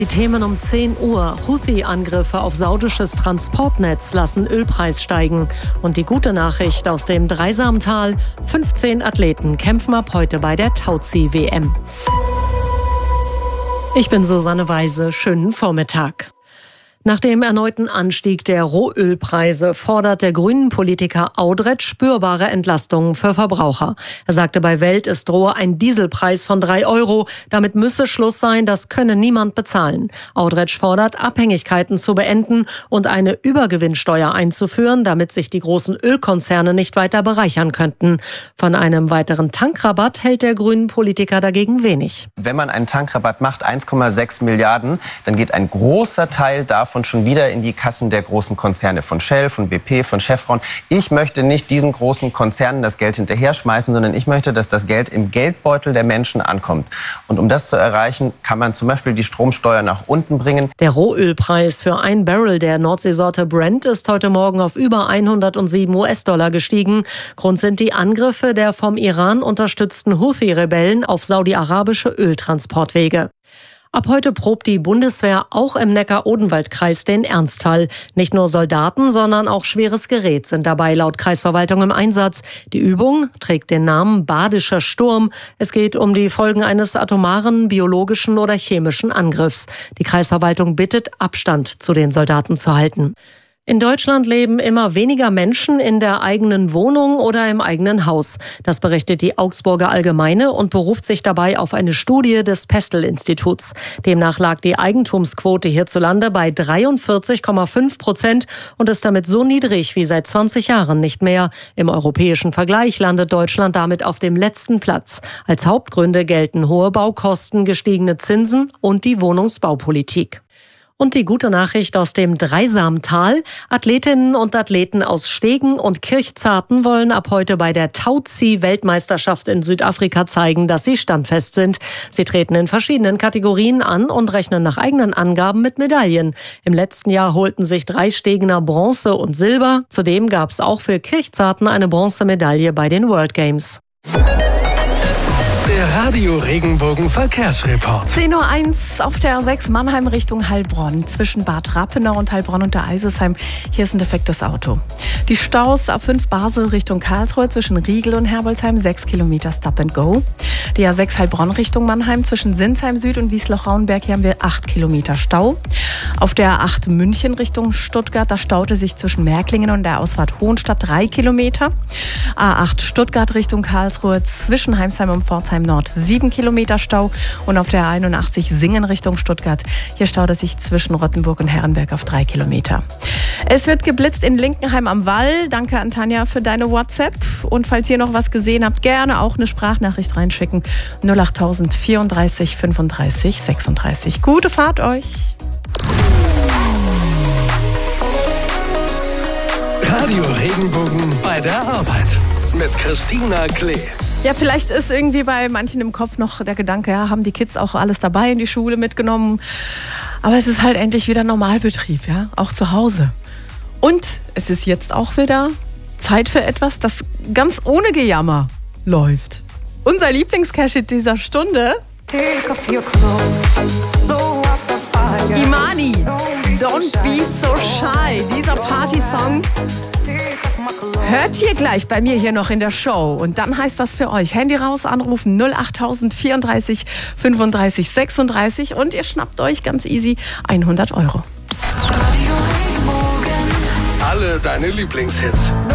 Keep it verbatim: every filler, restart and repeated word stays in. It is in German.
Die Themen um zehn Uhr. Houthi-Angriffe auf saudisches Transportnetz lassen Ölpreis steigen. Und die gute Nachricht aus dem Dreisamtal: fünfzehn Athleten kämpfen ab heute bei der Tauzieh-W M. Ich bin Susanne Weise. Schönen Vormittag. Nach dem erneuten Anstieg der Rohölpreise fordert der Grünen-Politiker Audretsch spürbare Entlastungen für Verbraucher. Er sagte, bei Welt, es drohe ein Dieselpreis von drei Euro. Damit müsse Schluss sein, das könne niemand bezahlen. Audretsch fordert, Abhängigkeiten zu beenden und eine Übergewinnsteuer einzuführen, damit sich die großen Ölkonzerne nicht weiter bereichern könnten. Von einem weiteren Tankrabatt hält der Grünen-Politiker dagegen wenig. Wenn man einen Tankrabatt macht, eins Komma sechs Milliarden, dann geht ein großer Teil davon und schon wieder in die Kassen der großen Konzerne von Shell, von B P, von Chevron. Ich möchte nicht diesen großen Konzernen das Geld hinterher schmeißen, sondern ich möchte, dass das Geld im Geldbeutel der Menschen ankommt. Und um das zu erreichen, kann man zum Beispiel die Stromsteuer nach unten bringen. Der Rohölpreis für ein Barrel der Nordseesorte Brent ist heute Morgen auf über hundertsieben US-Dollar gestiegen. Grund sind die Angriffe der vom Iran unterstützten Houthi-Rebellen auf saudi-arabische Öltransportwege. Ab heute probt die Bundeswehr auch im Neckar-Odenwald-Kreis den Ernstfall. Nicht nur Soldaten, sondern auch schweres Gerät sind dabei laut Kreisverwaltung im Einsatz. Die Übung trägt den Namen Badischer Sturm. Es geht um die Folgen eines atomaren, biologischen oder chemischen Angriffs. Die Kreisverwaltung bittet, Abstand zu den Soldaten zu halten. In Deutschland leben immer weniger Menschen in der eigenen Wohnung oder im eigenen Haus. Das berichtet die Augsburger Allgemeine und beruft sich dabei auf eine Studie des Pestel-Instituts. Demnach lag die Eigentumsquote hierzulande bei dreiundvierzig Komma fünf Prozent und ist damit so niedrig wie seit zwanzig Jahren nicht mehr. Im europäischen Vergleich landet Deutschland damit auf dem letzten Platz. Als Hauptgründe gelten hohe Baukosten, gestiegene Zinsen und die Wohnungsbaupolitik. Und die gute Nachricht aus dem Dreisamtal: Athletinnen und Athleten aus Stegen und Kirchzarten wollen ab heute bei der Tauzieh-Weltmeisterschaft in Südafrika zeigen, dass sie standfest sind. Sie treten in verschiedenen Kategorien an und rechnen nach eigenen Angaben mit Medaillen. Im letzten Jahr holten sich drei Stegener Bronze und Silber. Zudem gab es auch für Kirchzarten eine Bronzemedaille bei den World Games. Der Radio Regenbogen Verkehrsreport. zehn Uhr eins auf der A sechs Mannheim Richtung Heilbronn. Zwischen Bad Rappenau und Heilbronn unter Eisesheim. Hier ist ein defektes Auto. Die Staus A fünf Basel Richtung Karlsruhe zwischen Riegel und Herbolzheim. sechs Kilometer Stop and Go. Die A sechs Heilbronn Richtung Mannheim zwischen Sinsheim Süd und Wiesloch-Rauenberg. Hier haben wir acht Kilometer Stau. Auf der A acht München Richtung Stuttgart. Da staute sich zwischen Märklingen und der Ausfahrt Hohenstadt drei Kilometer. A acht Stuttgart Richtung Karlsruhe zwischen Heimsheim und Pforzheim Nord sieben Kilometer Stau und auf der einundachtzig Singen Richtung Stuttgart. Hier staut es sich zwischen Rottenburg und Herrenberg auf drei Kilometer. Es wird geblitzt in Linkenheim am Wall. Danke an Tanja für deine WhatsApp. Und falls ihr noch was gesehen habt, gerne auch eine Sprachnachricht reinschicken. null acht vierunddreißig fünfunddreißig sechsunddreißig. Gute Fahrt euch. Radio Regenbogen bei der Arbeit mit Christina Klee. Ja, vielleicht ist irgendwie bei manchen im Kopf noch der Gedanke, ja, haben die Kids auch alles dabei in die Schule mitgenommen. Aber es ist halt endlich wieder Normalbetrieb, ja, auch zu Hause. Und es ist jetzt auch wieder Zeit für etwas, das ganz ohne Gejammer läuft. Unser Lieblingscash dieser Stunde: Imani, Don't Be So Shy. Dieser Partysong hört ihr gleich bei mir hier noch in der Show. Und dann heißt das für euch: Handy raus, anrufen null acht vierunddreißig fünfunddreißig sechsunddreißig und ihr schnappt euch ganz easy hundert Euro. Alle deine Lieblingshits.